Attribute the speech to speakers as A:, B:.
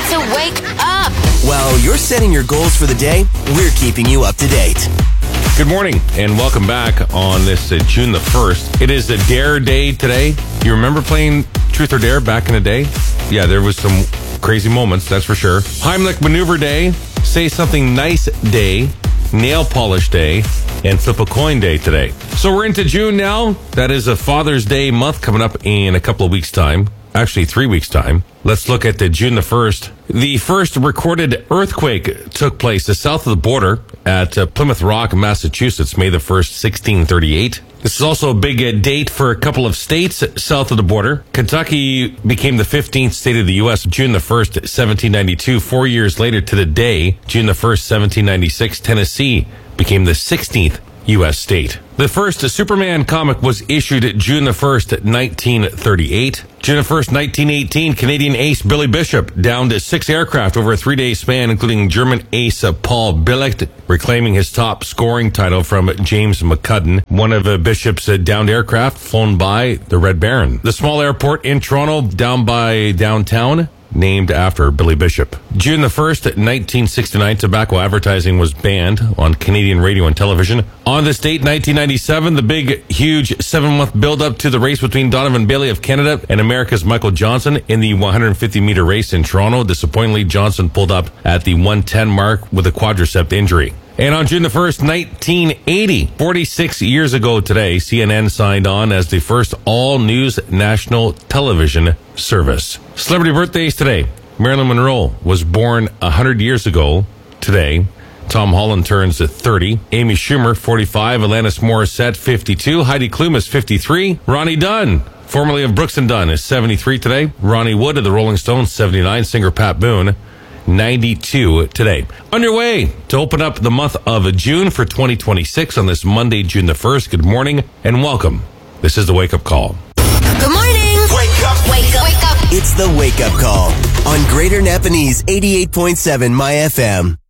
A: to wake up.
B: While you're setting your goals for the day, we're keeping you up to date.
C: Good morning and welcome back on this June the 1st. It is a Dare Day today. You remember playing Truth or Dare back in the day? Yeah, there was some crazy moments, that's for sure. Heimlich Maneuver Day, Say Something Nice Day, Nail Polish Day, and Flip a Coin Day today. So we're into June now. That is a Father's Day month coming up in a couple of weeks' time. Actually, 3 weeks' time. Let's look at June the 1st. The first recorded earthquake took place south of the border at Plymouth Rock, Massachusetts, May the 1st, 1638. This is also a big date for a couple of states south of the border. Kentucky became the 15th state of the U.S. June the 1st, 1792. 4 years later to the day, June the 1st, 1796, Tennessee became the 16th U.S. state. The first Superman comic was issued June the 1st, 1938. June the 1st, 1918, Canadian ace Billy Bishop downed 6 aircraft over a 3-day span, including German ace Paul Billicht, reclaiming his top scoring title from James McCudden. One of Bishop's downed aircraft flown by the Red Baron. The small airport in Toronto, down by downtown, named after Billy Bishop. June the 1st, 1969, tobacco advertising was banned on Canadian radio and television. On this date, 1997, the big, huge 7-month build-up to the race between Donovan Bailey of Canada and America's Michael Johnson in the 150-meter race in Toronto. Disappointingly, Johnson pulled up at the 110 mark with a quadricep injury. And on June the 1st, 1980, 46 years ago today, CNN signed on as the first all-news national television service. Celebrity birthdays today. Marilyn Monroe was born 100 years ago today. Tom Holland turns 30. Amy Schumer, 45. Alanis Morissette, 52. Heidi Klum is 53. Ronnie Dunn, formerly of Brooks and Dunn, is 73 today. Ronnie Wood of the Rolling Stones, 79. Singer Pat Boone, 92 today. Underway to open up the month of June for 2026 on this Monday, June the 1st. Good morning and welcome. This is the Wake Up Call.
A: Good morning.
B: Wake up.
A: Wake up. Wake up.
B: It's the Wake Up Call on Greater Napanese 88.7 My FM.